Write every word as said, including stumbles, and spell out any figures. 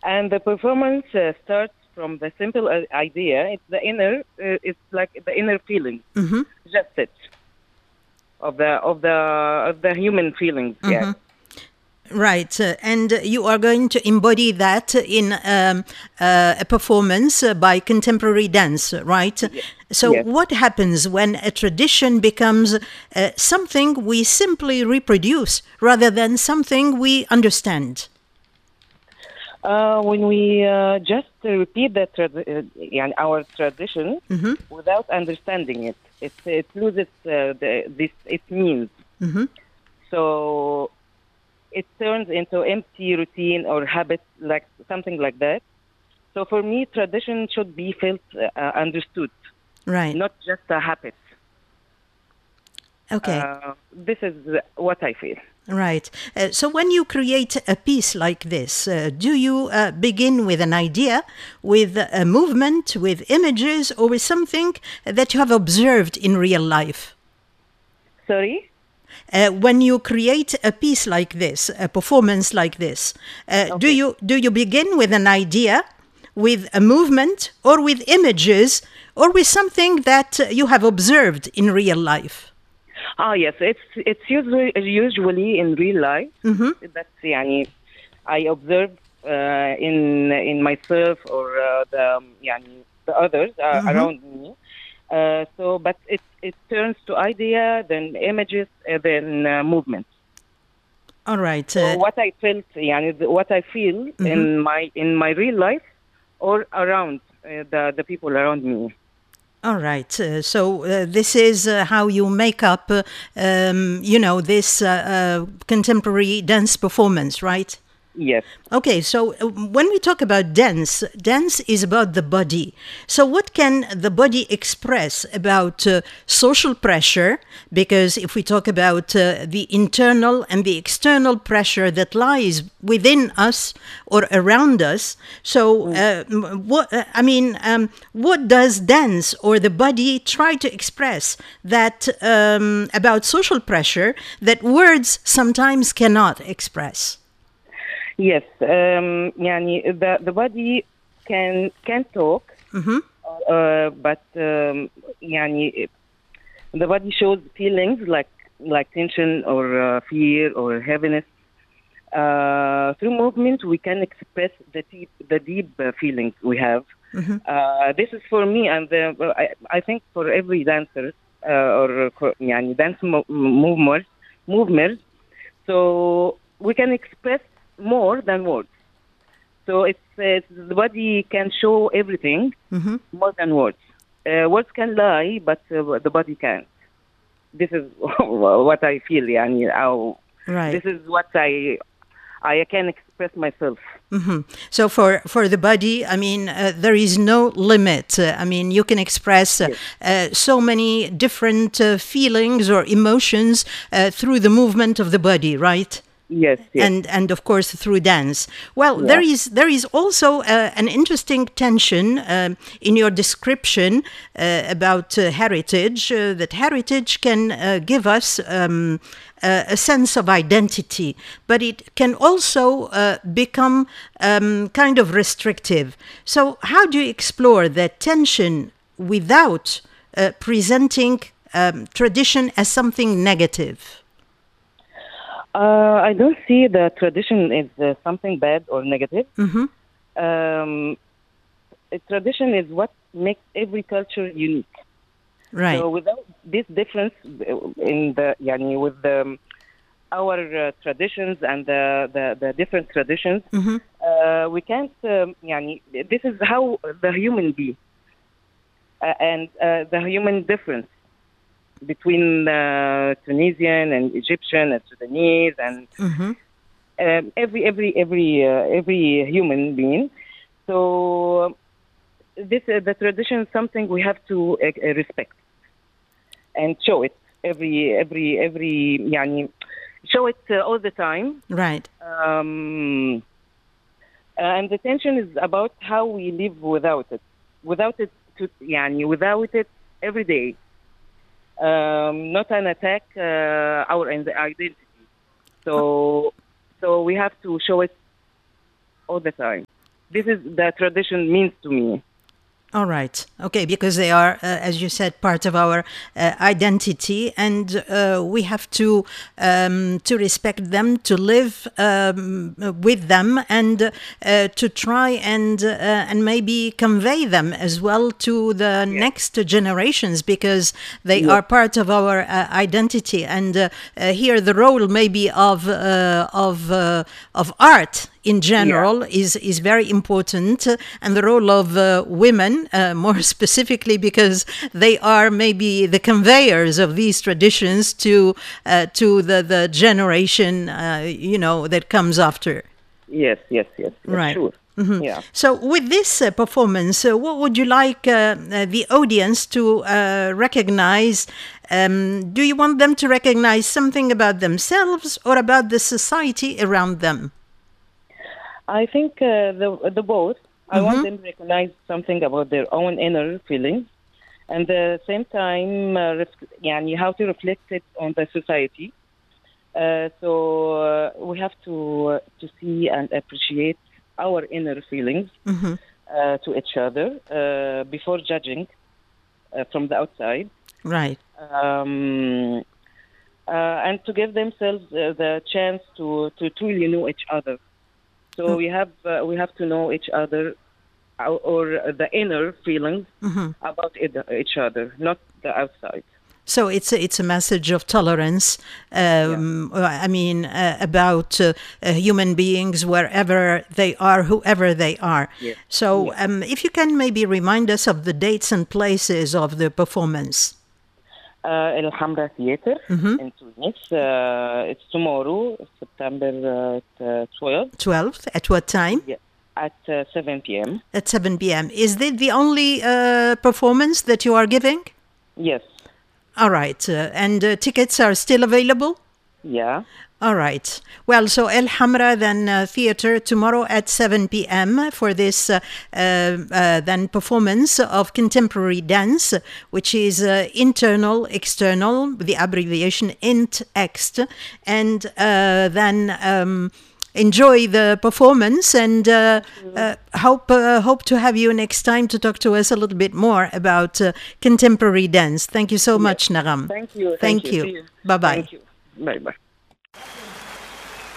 and the performance uh, starts from the simple uh, idea. It's the inner. Uh, it's like the inner feeling, Mm-hmm. just it of the of the of the human feelings. Yeah. Right, uh, and uh, you are going to embody that in um, uh, a performance uh, by contemporary dance, right? Yes. So, Yes. what happens when a tradition becomes uh, something we simply reproduce rather than something we understand? Uh, when we uh, just repeat that trad- uh, yeah, our tradition without understanding it, it it loses uh, the, this it means. So it turns into empty routine or habit, like something like that. So for me, tradition should be felt, uh, understood, Right. not just a habit. Okay. Uh, this is what I feel. Right. Uh, so when you create a piece like this, uh, do you uh, begin with an idea, with a movement, with images, or with something that you have observed in real life? Sorry? Uh, when you create a piece like this, a performance like this, uh, do Okay. you do you begin with an idea, with a movement, or with images, or with something that uh, you have observed in real life? Ah, yes, it's it's usually usually in real life. That's يعني I observe uh, in in myself or uh, the يعني the others uh, around me. Uh, so, but it it turns to idea, then images, uh, then uh, movements. All right. So Uh, what I felt, يعني, the- what I feel in my in my real life or around uh, the the people around me. All right. Uh, so uh, this is uh, how you make up, uh, um, you know, this uh, uh, contemporary dance performance, right? Yes. Okay, so uh, when we talk about dance, dance is about the body. So, what can the body express about uh, social pressure? Because if we talk about uh, the internal and the external pressure that lies within us or around us, so uh, m- what uh, I mean, um, what does dance or the body try to express that um, about social pressure that words sometimes cannot express? Yes. Um, يعني the the body can can talk, uh, but um, يعني the body shows feelings like like tension or uh, fear or heaviness. Uh, through movement, we can express the deep the deep uh, feelings we have. Uh, this is for me, and uh, I, I think for every dancer uh, or uh, يعني dance mo- movers movers. So we can express more than words. So it's, it's the body can show everything more than words. Uh, words can lie, but uh, the body can't. This is what I feel. يعني, أو, Right. this is what I I can express myself. So for for the body, I mean, uh, there is no limit. Uh, I mean, you can express uh, Yes. uh, so many different uh, feelings or emotions uh, through the movement of the body, right? Yes, yes. And and of course through dance. Well, there Yeah. is there is also uh, an interesting tension um in your description uh, about uh, heritage. Uh, that heritage can uh, give us um, uh, a sense of identity, but it can also uh, become um, kind of restrictive. So, how do you explore that tension without uh, presenting um, tradition as something negative? Uh, I don't see the tradition as uh, something bad or negative. Um, a tradition is what makes every culture unique. Right. So without this difference in the, يعني, with the, our uh, traditions and the, the, the different traditions, uh, we can't, um, يعني, this is how the human be, uh, and uh, the human difference between uh, Tunisian and Egyptian and Sudanese and um, every every every uh, every human being. So this uh, the tradition is something we have to uh, respect and show it every every every يعني show it uh, all the time. Right. Um, and the tension is about how we live without it, without it to يعني without it every day. Um, not an attack uh, our identity. So so we have to show it all the time. this is the tradition means to me. All right. Okay, because they are, uh, as you said, part of our uh, identity, and uh, we have to um, to respect them, to live um, with them, and uh, to try and uh, and maybe convey them as well to the Yes. next generations, because they Yes. are part of our uh, identity. And uh, uh, here, the role maybe of uh, of uh, of art in general is is very important, uh, and the role of uh, women uh, more specifically, because they are maybe the conveyors of these traditions to uh, to the the generation uh, you know that comes after. Yes, yes, yes, yes, Right. sure. Yeah. So with this uh, performance, uh, what would you like uh, uh, the audience to uh, recognize? Um, do you want them to recognize something about themselves or about the society around them? I think uh, the the both. I want them to recognize something about their own inner feelings, and at the same time, uh, ref- يعني how to reflect it on the society. Uh, so uh, we have to uh, to see and appreciate our inner feelings uh, to each other uh, before judging uh, from the outside. Right. Um, uh, and to give themselves uh, the chance to, to truly know each other. So we have uh, we have to know each other, or, or the inner feelings about it, each other, not the outside. So it's a, it's a message of tolerance. Um, I mean, uh, about uh, uh, human beings wherever they are, whoever they are. Yes. So um, if you can maybe remind us of the dates and places of the performance. Uh, El Hamra Theater in Tunis. Uh, it's tomorrow, September uh, twelfth. twelfth, at what time? Yeah, at uh, seven p.m. At seven p.m. Is it the only uh, performance that you are giving? Yes. All right. Uh, and uh, tickets are still available? Yeah. All right. Well, so El Hamra then uh, Theatre tomorrow at seven p.m. for this uh, uh, uh, then performance of contemporary dance, which is uh, internal, external, the abbreviation I N T X, and uh, then um, enjoy the performance, and uh, uh, hope uh, hope to have you next time to talk to us a little bit more about uh, contemporary dance. Thank you so much, Nagham. Thank you. Thank Thank you. See you. Bye-bye. Thank you. Bye-bye.